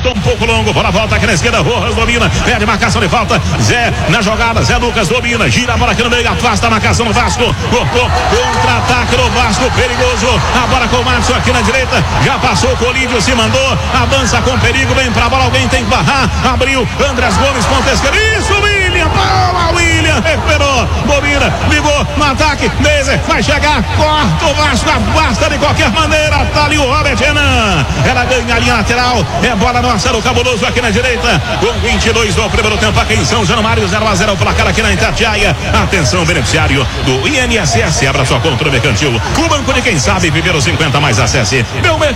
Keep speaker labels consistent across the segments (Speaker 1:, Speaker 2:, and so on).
Speaker 1: Passou um pouco longo, bola volta aqui na esquerda, Rojas domina, perde marcação de falta, Zé na jogada, Zé Lucas domina, gira a bola aqui no meio, afasta a marcação do Vasco, cortou, contra-ataque do Vasco, perigoso, a bola com o Márcio aqui na direita, já passou o Colídio, se mandou, avança com perigo, vem pra bola, alguém tem que barrar, abriu, Andrés Gomes, ponta esquerda, isso, William, bola, William, recuperou, domina, ligou no ataque, Neiser, vai chegar, corta o Vasco, afasta de qualquer maneira, tá ali o Robert Renan, ela ganha a linha lateral, é bola nossa do Cabuloso aqui na direita, com 22 do primeiro tempo aqui em São Januário, 0-0 o placar aqui na Itatiaia. Atenção, beneficiário do INSS, abra sua conta no Mercantil, o banco de quem sabe viver os 50 mais, acesse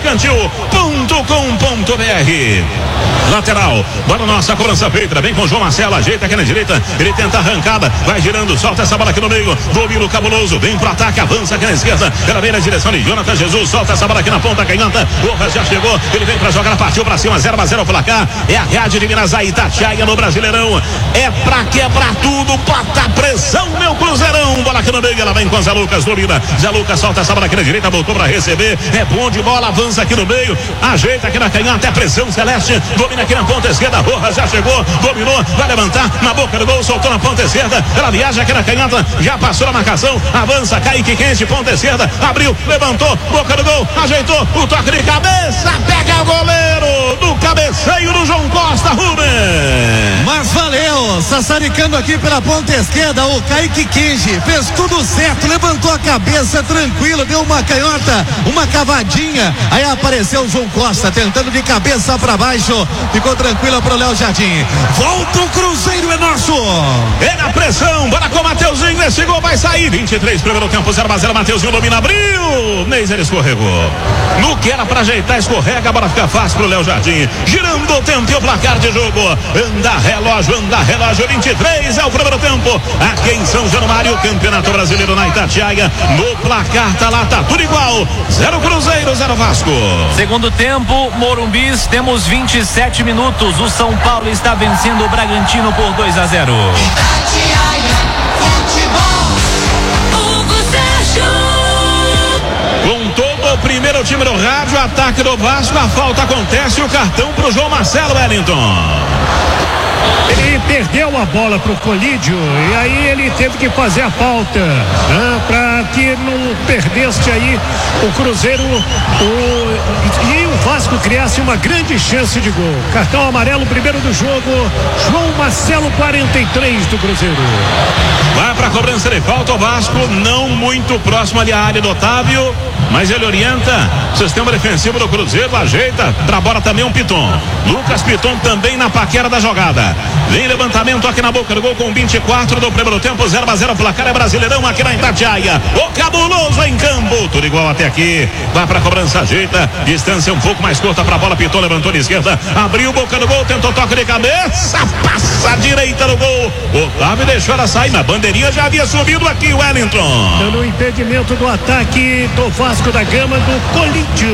Speaker 1: meumercantil.com.br. Lateral, bola nossa, cobrança feita, vem com o João Marcelo, ajeita aqui na direita, ele tenta a arrancada, vai girando, solta essa bola aqui no meio, domina o Cabuloso, vem pro ataque, avança aqui na esquerda, ela vem na direção de Jonathan Jesus, solta essa bola aqui na ponta canhota, Rojas já chegou, ele vem pra jogar, partiu pra cima, 0-0 o placar, é a Rádio de Minas, a Itatiaia no Brasileirão, é pra quebrar tudo, bota pressão, meu Cruzeirão, bola aqui no meio, ela vem com Zé Lucas, domina, Zé Lucas solta essa bola aqui na direita, voltou pra receber, é bom de bola, avança aqui no meio, ajeita aqui na canhota, é pressão Celeste, domina aqui na ponta esquerda, Rojas já chegou, dominou, vai levantar, na boca do gol, soltou na ponta esquerda, ela viaja aqui na canhota, já passou a marcação, avança, Kaique Quente, ponta esquerda, abriu, levantou, boca do gol, ajeitou, o toque de cabeça, pega o goleiro do cabeceio do João Costa, Rubens.
Speaker 2: Mas valeu, sassaricando aqui pela ponta esquerda, o Kaique Quente fez tudo certo, levantou a cabeça tranquilo, deu uma canhota, uma cavadinha, aí apareceu o João Costa tentando de cabeça pra baixo, ficou tranquila pro Léo Jardim, volta o Cruzeiro, é nosso,
Speaker 1: é na pressão, bora com o Mateuzinho, esse gol vai sair, 23 primeiro tempo, 0-0, Mateuzinho domina, abriu, Neiser escorregou, no que era pra ajeitar, escorrega, a bola fica fácil pro Léo Jardim, girando o tempo e o placar de jogo, anda relógio, 23 é o primeiro tempo, aqui em São Januário, Campeonato Brasileiro na Itatiaia, no placar tá lá, tá tudo igual, 0 Cruzeiro, 0 Vasco.
Speaker 3: Segundo tempo, Morumbis, temos 27 minutos, o São Paulo está vencendo o Bragantino por 2-0.
Speaker 4: Itatiaia, futebol, Hugo Sérgio.
Speaker 1: Com todo o primeiro time do rádio, ataque do Vasco, a falta acontece, o cartão pro João Marcelo Wellington.
Speaker 5: Ele perdeu a bola pro Colídio e aí ele teve que fazer a falta, né, para que não perdesse aí o Cruzeiro e o Vasco criasse uma grande chance de gol. Cartão amarelo, primeiro do jogo, João Marcelo, 43 do Cruzeiro.
Speaker 1: Vai pra cobrança de falta o Vasco, não muito próximo ali à área do Otávio, mas ele orienta o sistema defensivo do Cruzeiro, ajeita, pra bola também um Piton. Lucas Piton também na paquera da jogada. Vem levantamento aqui na boca do gol com 24 do primeiro tempo, 0-0, placar é Brasileirão aqui na Itatiaia. O Cabuloso em campo, tudo igual até aqui. Vai pra cobrança, ajeita, distância um pouco mais curta pra bola, Piton levantou de esquerda, abriu boca do gol, tentou toque de cabeça, passa a direita do gol. Otávio deixou ela sair, na bandeirinha já havia subido aqui o Wellington.
Speaker 5: Dando impedimento do ataque do Vasco da Gama do Colídio.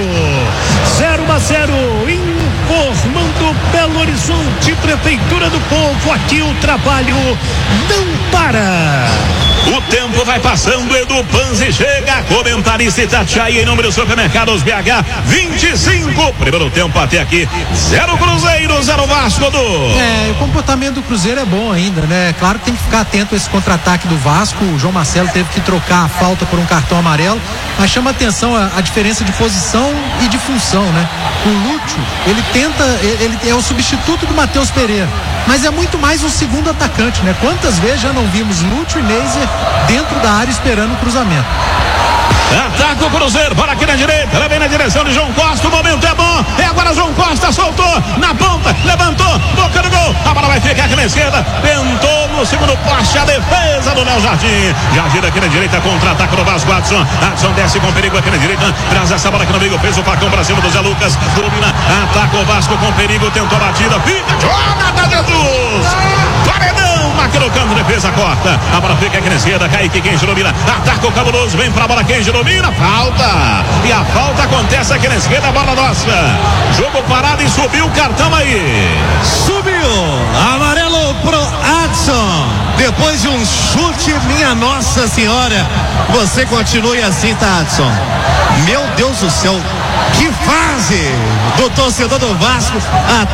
Speaker 5: 0-0, informando Belo Horizonte, Prefeitura do Povo, aqui o trabalho não para.
Speaker 1: O tempo vai passando, Edu Panzi chega, comentarista Itatiaia em nome dos supermercados BH, 25, primeiro tempo até aqui, 0 Cruzeiro, 0 Vasco, Edu.
Speaker 6: O comportamento do Cruzeiro é bom ainda, né? Claro que tem que ficar atento a esse contra-ataque do Vasco, o João Marcelo teve que trocar a falta por um cartão amarelo, mas chama atenção a diferença de posição e de função, né? O Lúcio, ele é o substituto do Matheus Pereira, mas é muito mais um segundo atacante, né? Quantas vezes já não vimos Lúcio e Neiser dentro da área esperando o cruzamento?
Speaker 1: Ataca o Cruzeiro, bola aqui na direita, ela vem na direção de João Costa, o momento é bom, é agora João Costa, soltou, na ponta, levantou, boca do gol, a bola vai ficar aqui na esquerda, tentou no segundo poste, a defesa do Léo Jardim, já gira aqui na direita, contra-ataque do Vasco, Adson desce com perigo aqui na direita, traz essa bola aqui no meio, fez o facão pra cima do Zé Lucas, domina, ataca o Vasco com perigo, tentou a batida, fica, Jonathan Jesus, paredão, aqui no campo, defesa corta, a bola fica aqui na esquerda, Kaique Quente domina, ataca o Cabuloso, vem pra bola Quente domina, falta, e a falta acontece aqui na esquerda, a bola nossa, jogo parado e subiu o cartão aí,
Speaker 2: subiu, amarelo pro Adson, depois de um chute, minha Nossa Senhora, você continue assim, tá, Adson? Meu Deus do céu, que fase do torcedor do Vasco.